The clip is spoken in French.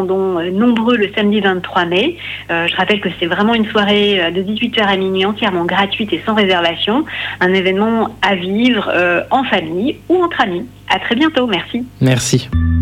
attendons nombreux le samedi 23 mai. Je rappelle que c'est vraiment une soirée de 18h à minuit entièrement gratuite et sans réservation. Un événement à vivre en famille ou entre amis. À très bientôt, merci. Merci.